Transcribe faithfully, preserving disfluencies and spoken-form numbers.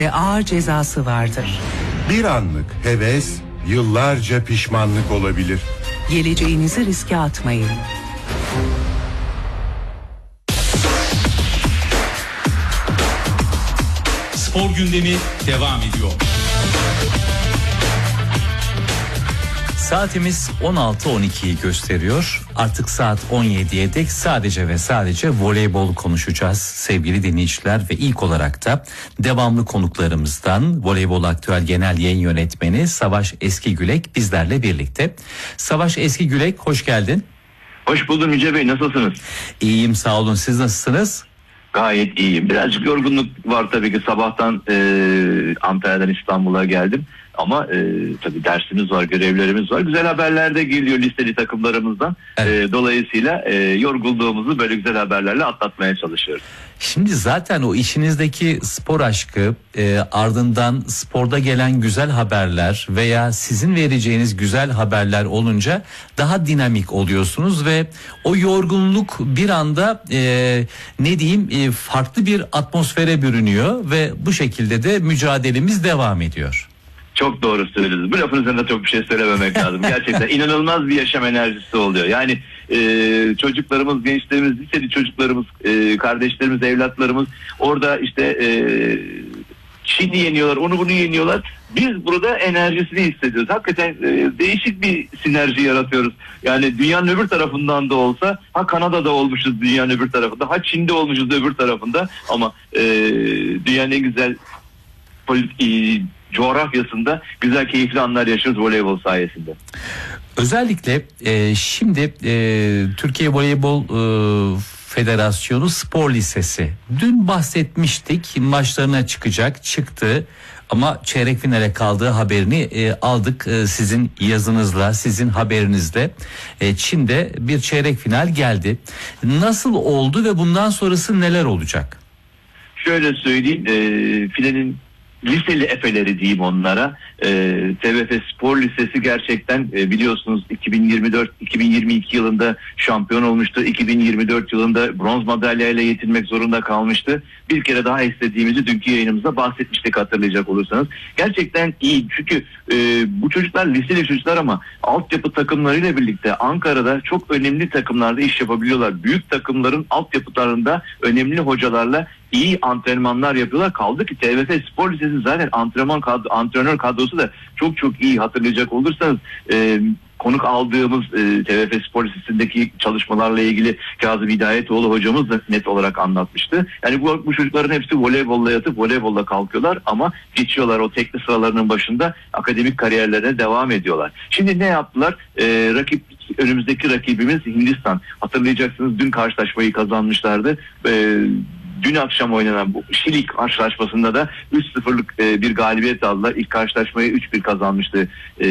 ve ağır cezası vardır. Bir anlık heves, yıllarca pişmanlık olabilir. Geleceğinizi riske atmayın. Spor gündemi devam ediyor. Saatimiz on altı on ikiyi gösteriyor. Artık saat on yediye dek sadece ve sadece voleybol konuşacağız sevgili dinleyiciler ve ilk olarak da devamlı konuklarımızdan Voleybol Aktüel Genel Yayın Yönetmeni Savaş Eskigülek bizlerle birlikte. Savaş Eskigülek, hoş geldin. Hoş buldum Yüce Bey, nasılsınız? İyiyim, sağ olun, siz nasılsınız? Gayet iyiyim. Birazcık yorgunluk var tabii ki, sabahtan e, Antalya'dan İstanbul'a geldim. Ama e, tabii dersimiz var, görevlerimiz var. Güzel haberler de geliyor listeli takımlarımızdan. Evet. E, dolayısıyla e, yorgunluğumuzu böyle güzel haberlerle atlatmaya çalışıyoruz. Şimdi zaten o işinizdeki spor aşkı, e, ardından sporda gelen güzel haberler veya sizin vereceğiniz güzel haberler olunca daha dinamik oluyorsunuz ve o yorgunluk bir anda e, ne diyeyim e, farklı bir atmosfere bürünüyor ve bu şekilde de mücadelemiz devam ediyor. Çok doğru söylediniz. Bu lafın üzerinde çok bir şey söylememek lazım. Gerçekten inanılmaz bir yaşam enerjisi oluyor. Yani e, çocuklarımız, gençlerimiz, liseli çocuklarımız, e, kardeşlerimiz, evlatlarımız orada işte e, Çin'i yeniyorlar, onu bunu yeniyorlar. Biz burada enerjisini hissediyoruz. Hakikaten e, değişik bir sinerji yaratıyoruz. Yani dünyanın öbür tarafından da olsa, ha Kanada'da olmuşuz dünyanın öbür tarafında, ha Çin'de olmuşuz öbür tarafında, ama e, dünyanın en güzel politik e, coğrafyasında güzel, keyifli anlar yaşıyoruz voleybol sayesinde. Özellikle e, şimdi e, Türkiye Voleybol e, Federasyonu Spor Lisesi. Dün bahsetmiştik, maçlarına çıkacak, çıktı. Ama çeyrek finale kaldığı haberini e, aldık e, sizin yazınızla, sizin haberinizle. E, Çin'de bir çeyrek final geldi. Nasıl oldu ve bundan sonrası neler olacak? Şöyle söyleyeyim, e, finalin liseli efeleri diyeyim onlara. E, T V F Spor Lisesi gerçekten e, biliyorsunuz iki bin yirmi dört iki bin yirmi iki yılında şampiyon olmuştu. iki bin yirmi dört yılında bronz madalyayla yetinmek zorunda kalmıştı. Bir kere daha istediğimizi dünkü yayınımızda bahsetmiştik, hatırlayacak olursanız. Gerçekten iyi, çünkü e, bu çocuklar liseli çocuklar ama altyapı takımlarıyla birlikte Ankara'da çok önemli takımlarda iş yapabiliyorlar. Büyük takımların altyapılarında önemli hocalarla iyi antrenmanlar yapıyorlar. Kaldı ki T V F Spor Lisesi zaten antrenman kadro, antrenör kadrosu da çok çok iyi, hatırlayacak olursanız. E, konuk aldığımız e, T V F Spor Lisesi'ndeki çalışmalarla ilgili Kazım Hidayetoğlu hocamız da net olarak anlatmıştı. Yani bu, bu çocukların hepsi voleybolla yatıp voleybolla kalkıyorlar ama geçiyorlar o tekli sıralarının başında, akademik kariyerlerine devam ediyorlar. Şimdi ne yaptılar? E, rakip önümüzdeki rakibimiz Hindistan. Hatırlayacaksınız, dün karşılaşmayı kazanmışlardı. E, Dün akşam oynanan bu Şili karşılaşmasında da üç sıfırlık bir galibiyet aldılar. İlk karşılaşmayı üç bir kazanmıştı